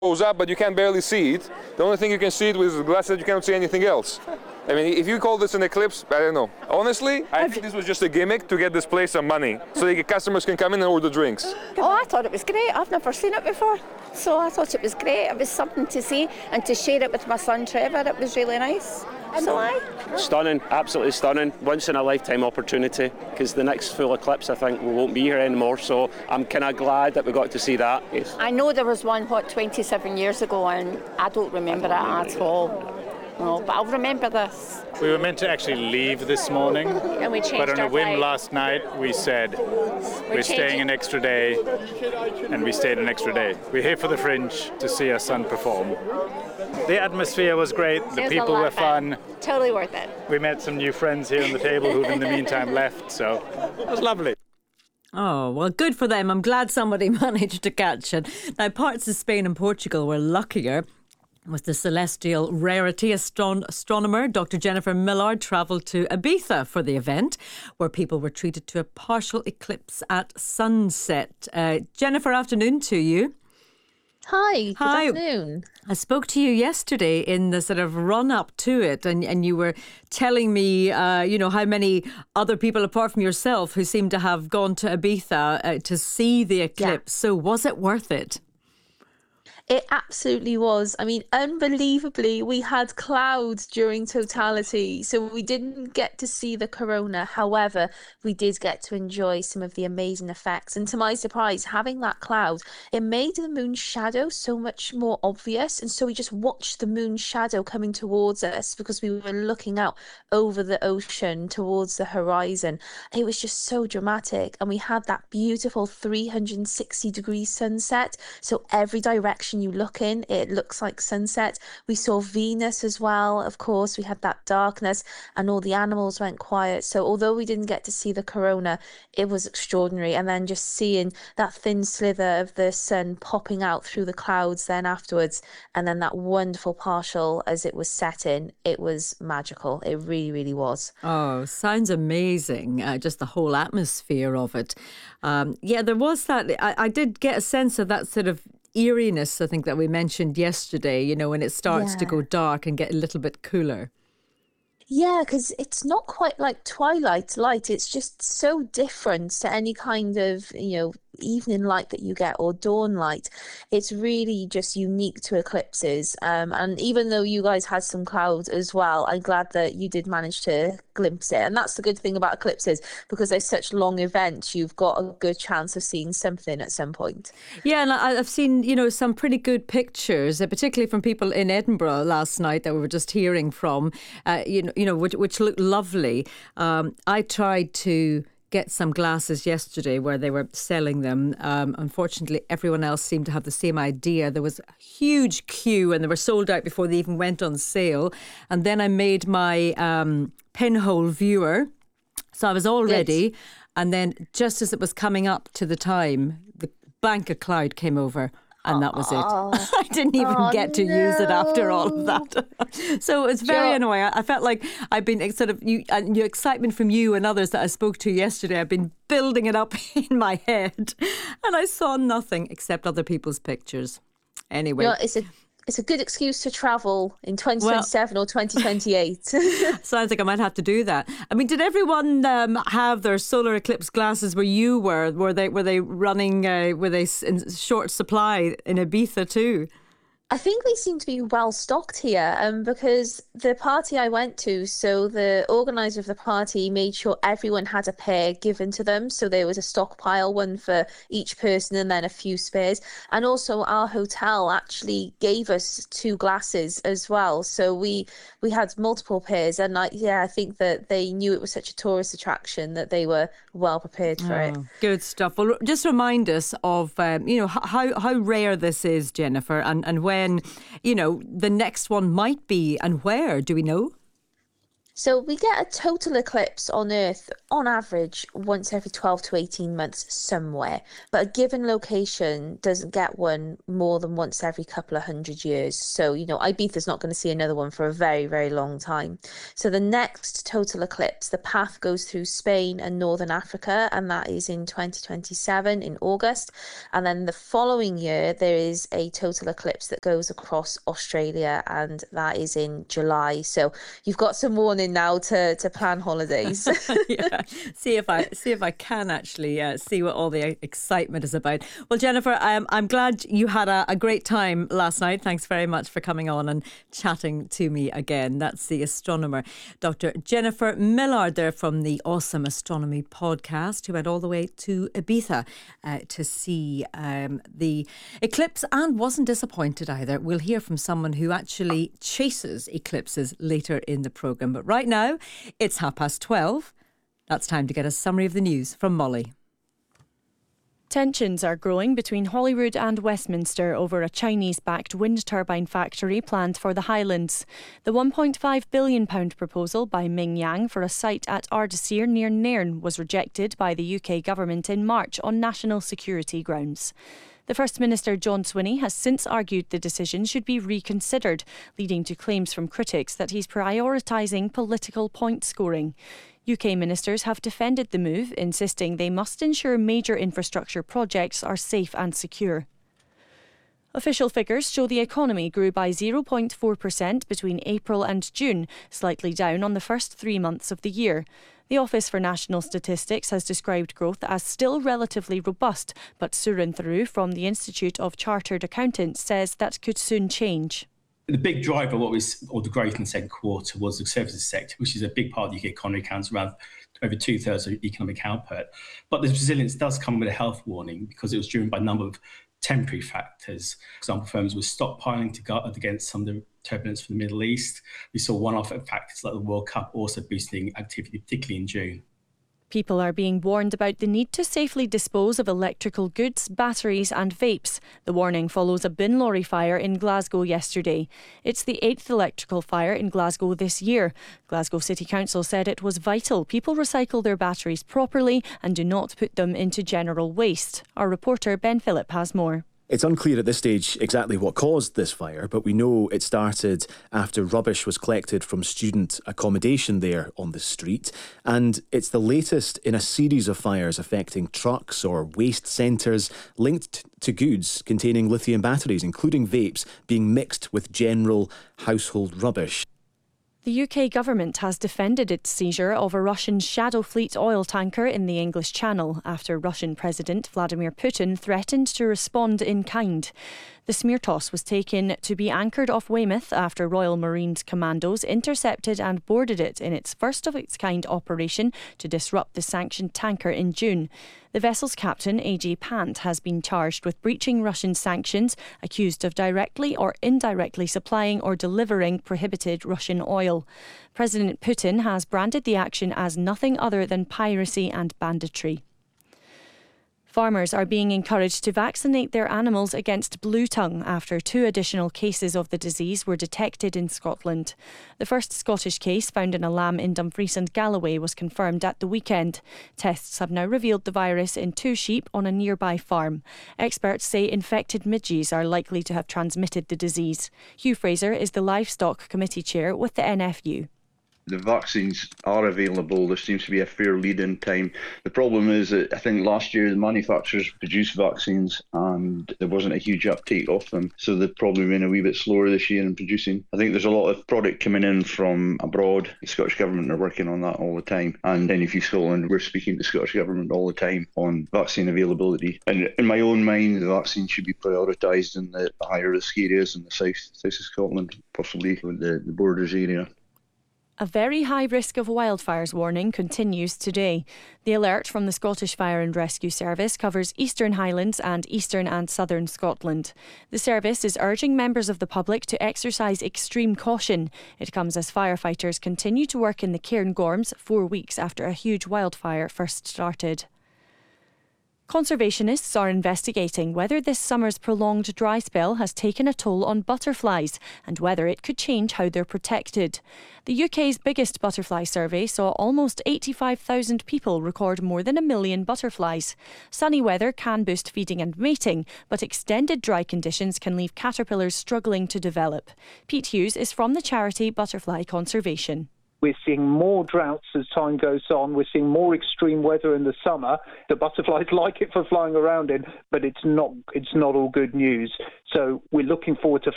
goes up, but you can barely see it. The only thing you can see it with glasses, you cannot see anything else. I mean, if you call this an eclipse, I don't know. Honestly, I think this was just a gimmick to get this place some money, so the customers can come in and order drinks. Oh, I thought it was great. I've never seen it before. So I thought it was great. It was something to see and to share it with my son Trevor. It was really nice. So Stunning, absolutely stunning. Once in a lifetime opportunity, because the next full eclipse, I think, we won't be here anymore. So I'm kind of glad that we got to see that. Yes. I know there was one, 27 years ago, and I don't remember it at all. No, but I'll remember this. We were meant to actually leave this morning, And we changed but on a our whim flight. last night we said we're staying an extra day, and we stayed an extra day. We're here for the Fringe to see our son perform. The atmosphere was great, the people were fun. Totally worth it. We met some new friends here on the table who've in the meantime left, so it was lovely. Oh, well, good for them. I'm glad somebody managed to catch it. Now, parts of Spain and Portugal were luckier. With the celestial rarity, astronomer Dr. Jennifer Millard travelled to Ibiza for the event, where people were treated to a partial eclipse at sunset. Jennifer, afternoon to you. Hi, good afternoon. I spoke to you yesterday in the sort of run-up to it, and you were telling me, how many other people, apart from yourself, who seem to have gone to Ibiza to see the eclipse. Yeah. So was it worth it? It absolutely was. I mean, unbelievably, we had clouds during totality, so we didn't get to see the corona. However, we did get to enjoy some of the amazing effects. And to my surprise, having that cloud, it made the moon's shadow so much more obvious. And so we just watched the moon's shadow coming towards us because we were looking out over the ocean towards the horizon. It was just so dramatic. And we had that beautiful 360-degree sunset. So every direction you look in, it looks like sunset. We saw Venus as well. Of course, we had that darkness and all the animals went quiet. So although we didn't get to see the corona, it was extraordinary. And then just seeing that thin slither of the sun popping out through the clouds then afterwards, and then that wonderful partial as it was setting, it was magical. It really, really was. Oh, sounds amazing. Just the whole atmosphere of it. There was that. I did get a sense of that sort of eeriness, I think, that we mentioned yesterday, when it starts to go dark and get a little bit cooler. Yeah, because it's not quite like twilight light. It's just so different to any kind of, evening light that you get or dawn light. It's really just unique to eclipses. And even though you guys had some clouds as well, I'm glad that you did manage to glimpse it. And that's the good thing about eclipses, because they're such long events, you've got a good chance of seeing something at some point. Yeah, and I've seen, some pretty good pictures, particularly from people in Edinburgh last night that we were just hearing from, which looked lovely. I tried to get some glasses yesterday where they were selling them. Unfortunately, everyone else seemed to have the same idea. There was a huge queue and they were sold out before they even went on sale. And then I made my pinhole viewer. So I was all ready. And then just as it was coming up to the time, the bank of cloud came over. And that was it. I didn't even get to use it after all of that. So it's very annoying. I felt like I've been sort of, your excitement from you and others that I spoke to yesterday, I've been building it up in my head. And I saw nothing except other people's pictures. Anyway. It's a good excuse to travel in 2027 or 2028. Sounds like I might have to do that. I mean, did everyone have their solar eclipse glasses where you were? Were they running? Were they in short supply in Ibiza too? I think they seem to be well stocked here, because the party I went to, so the organizer of the party made sure everyone had a pair given to them. So there was a stockpile, one for each person, and then a few spares. And also our hotel actually gave us 2 glasses as well. So we had multiple pairs, and I think that they knew it was such a tourist attraction that they were well prepared for it. Good stuff. Well, just remind us of how rare this is, Jennifer, and when the next one might be, and where, do we know? So we get a total eclipse on Earth on average once every 12 to 18 months somewhere, but a given location doesn't get one more than once every couple of 100 years. So, Ibiza's not going to see another one for a very, very long time. So the next total eclipse, the path goes through Spain and Northern Africa, and that is in 2027 in August. And then the following year, there is a total eclipse that goes across Australia, and that is in July. So you've got some warning now to plan holidays. Yeah, see if I can actually see what all the excitement is about. Well, Jennifer, I'm glad you had a great time last night. Thanks very much for coming on and chatting to me again. That's the astronomer, Dr. Jennifer Millard, there from the Awesome Astronomy podcast, who went all the way to Ibiza to see the eclipse and wasn't disappointed either. We'll hear from someone who actually chases eclipses later in the programme. But right now, it's 12:30. That's time to get a summary of the news from Molly. Tensions are growing between Holyrood and Westminster over a Chinese-backed wind turbine factory planned for the Highlands. The £1.5 billion proposal by Ming Yang for a site at Ardersier near Nairn was rejected by the UK government in March on national security grounds. The First Minister John Swinney has since argued the decision should be reconsidered, leading to claims from critics that he's prioritising political point scoring. UK ministers have defended the move, insisting they must ensure major infrastructure projects are safe and secure. Official figures show the economy grew by 0.4% between April and June, slightly down on the first 3 months of the year. The Office for National Statistics has described growth as still relatively robust, but Suren Thuru from the Institute of Chartered Accountants says that could soon change. The big driver of the growth in the second quarter was the services sector, which is a big part of the UK economy, accounts around over 2/3 of economic output. But this resilience does come with a health warning because it was driven by a number of temporary factors. For example, firms were stockpiling to guard against some of the turbulence from the Middle East. We saw one-off factors like the World Cup also boosting activity, particularly in June. People are being warned about the need to safely dispose of electrical goods, batteries and vapes. The warning follows a bin lorry fire in Glasgow yesterday. It's the 8th electrical fire in Glasgow this year. Glasgow City Council said it was vital people recycle their batteries properly and do not put them into general waste. Our reporter Ben Phillip has more. It's unclear at this stage exactly what caused this fire, but we know it started after rubbish was collected from student accommodation there on the street. And it's the latest in a series of fires affecting trucks or waste centres linked to goods containing lithium batteries, including vapes, being mixed with general household rubbish. The UK government has defended its seizure of a Russian Shadow Fleet oil tanker in the English Channel after Russian President Vladimir Putin threatened to respond in kind. The Smirtos was taken to be anchored off Weymouth after Royal Marines commandos intercepted and boarded it in its first-of-its-kind operation to disrupt the sanctioned tanker in June. The vessel's captain, A.J. Pant, has been charged with breaching Russian sanctions, accused of directly or indirectly supplying or delivering prohibited Russian oil. President Putin has branded the action as nothing other than piracy and banditry. Farmers are being encouraged to vaccinate their animals against blue tongue after 2 additional cases of the disease were detected in Scotland. The first Scottish case found in a lamb in Dumfries and Galloway was confirmed at the weekend. Tests have now revealed the virus in 2 sheep on a nearby farm. Experts say infected midges are likely to have transmitted the disease. Hugh Fraser is the Livestock Committee Chair with the NFU. The vaccines are available. There seems to be a fair lead-in time. The problem is that I think last year the manufacturers produced vaccines and there wasn't a huge uptake of them. So they've probably been a wee bit slower this year in producing. I think there's a lot of product coming in from abroad. The Scottish Government are working on that all the time. And NFU Scotland, we're speaking to the Scottish Government all the time on vaccine availability. And in my own mind, the vaccine should be prioritised in the higher risk areas in the south of Scotland, possibly the borders area. A very high risk of wildfires warning continues today. The alert from the Scottish Fire and Rescue Service covers Eastern Highlands and Eastern and Southern Scotland. The service is urging members of the public to exercise extreme caution. It comes as firefighters continue to work in the Cairngorms 4 weeks after a huge wildfire first started. Conservationists are investigating whether this summer's prolonged dry spell has taken a toll on butterflies and whether it could change how they're protected. The UK's biggest butterfly survey saw almost 85,000 people record more than 1 million butterflies. Sunny weather can boost feeding and mating, but extended dry conditions can leave caterpillars struggling to develop. Pete Hughes is from the charity Butterfly Conservation. We're seeing more droughts as time goes on. We're seeing more extreme weather in the summer. The butterflies like it for flying around in, but it's not all good news. So we're looking forward to